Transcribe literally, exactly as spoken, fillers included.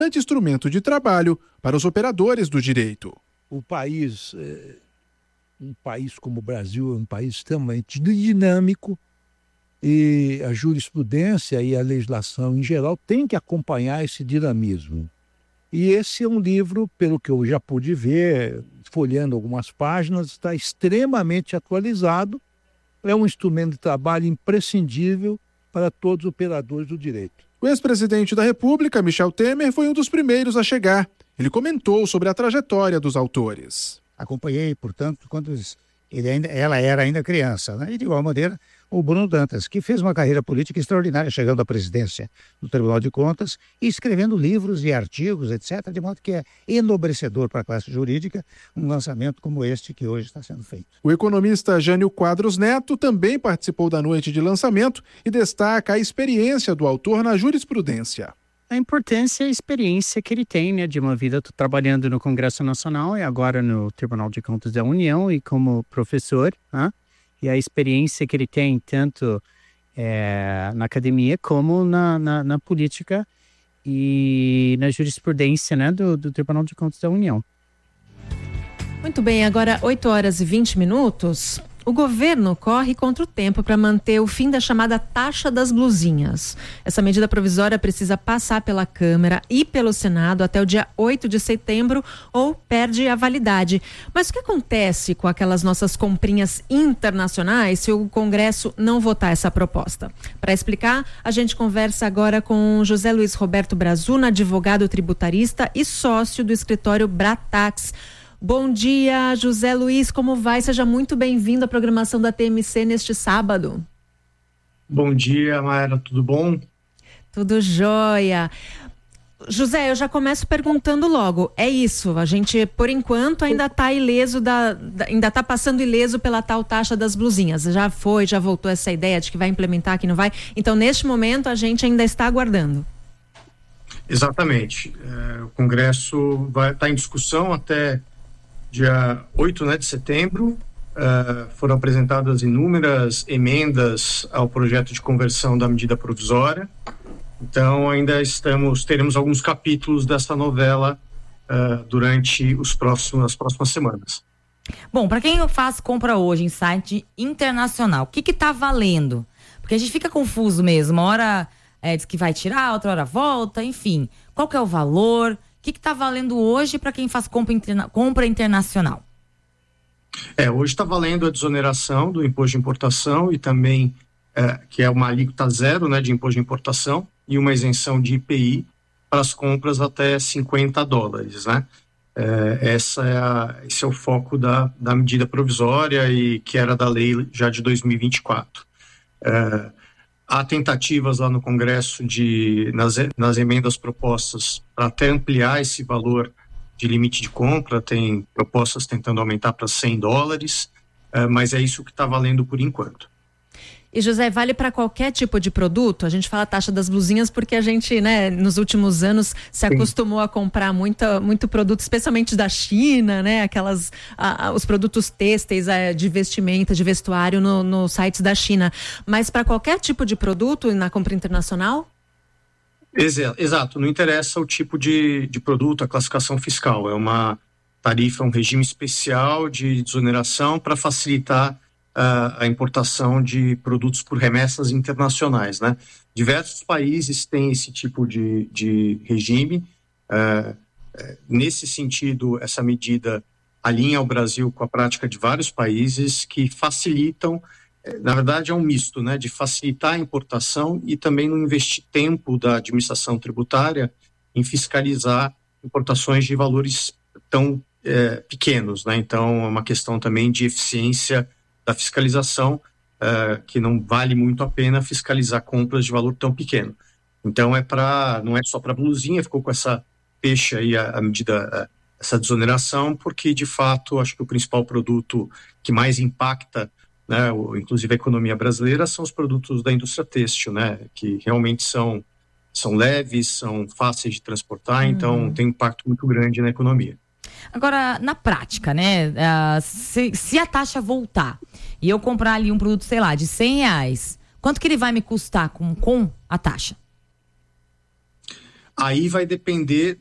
importante instrumento de trabalho para os operadores do direito. O país, é, um país como o Brasil é um país extremamente dinâmico e a jurisprudência e a legislação em geral tem que acompanhar esse dinamismo. E esse é um livro, pelo que eu já pude ver, folheando algumas páginas, está extremamente atualizado. É um instrumento de trabalho imprescindível para todos os operadores do direito. O ex-presidente da República, Michel Temer, foi um dos primeiros a chegar. Ele comentou sobre a trajetória dos autores. Acompanhei, portanto, quando ele ainda, ela era ainda criança, né? E de igual maneira o Bruno Dantas, que fez uma carreira política extraordinária, chegando à presidência do Tribunal de Contas e escrevendo livros e artigos, etcétera, de modo que é enobrecedor para a classe jurídica um lançamento como este que hoje está sendo feito. O economista Jânio Quadros Neto também participou da noite de lançamento e destaca a experiência do autor na jurisprudência. A importância e a experiência que ele tem, né, de uma vida trabalhando no Congresso Nacional e agora no Tribunal de Contas da União e como professor, né? E a experiência que ele tem tanto é, na academia como na, na, na política e na jurisprudência, né, do, do Tribunal de Contas da União. Muito bem, agora oito horas e vinte minutos. O governo corre contra o tempo para manter o fim da chamada taxa das blusinhas. Essa medida provisória precisa passar pela Câmara e pelo Senado até o dia oito de setembro ou perde a validade. Mas o que acontece com aquelas nossas comprinhas internacionais se o Congresso não votar essa proposta? Para explicar, a gente conversa agora com José Luiz Roberto Brazuna, advogado tributarista e sócio do escritório Bratax. Bom dia, José Luiz, como vai? Seja muito bem-vindo à programação da T M C neste sábado. Bom dia, Mayra, tudo bom? Tudo jóia. José, eu já começo perguntando logo, é isso, a gente, por enquanto, ainda está ileso, da, da, ainda está passando ileso pela tal taxa das blusinhas, já foi, já voltou essa ideia de que vai implementar, que não vai, então neste momento a gente ainda está aguardando. Exatamente, é, o Congresso vai estar em discussão até dia oito, né, de setembro, uh, foram apresentadas inúmeras emendas ao projeto de conversão da medida provisória. Então, ainda estamos, teremos alguns capítulos dessa novela uh, durante os próximos, as próximas semanas. Bom, para quem faz compra hoje em site internacional, o que que tá valendo? Porque a gente fica confuso mesmo, uma hora é, diz que vai tirar, outra hora volta, enfim. Qual que é o valor? O que está valendo hoje para quem faz compra, interna- compra internacional? É, hoje está valendo a desoneração do imposto de importação e também, é, que é uma alíquota zero, né, de imposto de importação e uma isenção de I P I para as compras até cinquenta dólares, né? É, essa é a, esse é o foco da, da medida provisória e que era da lei já de dois mil e vinte e quatro. É, Há tentativas lá no Congresso de, nas, nas emendas propostas para até ampliar esse valor de limite de compra, tem propostas tentando aumentar para cem dólares, uh, mas é isso que está valendo por enquanto. E José, vale para qualquer tipo de produto? A gente fala taxa das blusinhas porque a gente, né, nos últimos anos se acostumou a comprar muita, muito produto, especialmente da China, né, aquelas, a, a, os produtos têxteis a, de vestimenta, de vestuário no, no sites da China. Mas para qualquer tipo de produto na compra internacional? Exato, não interessa o tipo de, de produto, a classificação fiscal. É uma tarifa, um regime especial de desoneração para facilitar a importação de produtos por remessas internacionais, né? Diversos países têm esse tipo de, de regime. Uh, uh, nesse sentido, essa medida alinha o Brasil com a prática de vários países que facilitam, uh, na verdade é um misto, né? De facilitar a importação e também não investir tempo da administração tributária em fiscalizar importações de valores tão uh, pequenos, né? Então é uma questão também de eficiência da fiscalização, uh, que não vale muito a pena fiscalizar compras de valor tão pequeno. Então é para, não é só para blusinha, ficou com essa fecha aí a, a medida, a, essa desoneração, porque de fato acho que o principal produto que mais impacta, né, o, inclusive a economia brasileira, são os produtos da indústria têxtil, né, que realmente são, são leves, são fáceis de transportar, uhum. Então tem um impacto muito grande na economia. Agora, na prática, né, uh, se, se a taxa voltar e eu comprar ali um produto, sei lá, de cem reais, quanto que ele vai me custar com, com a taxa? Aí vai depender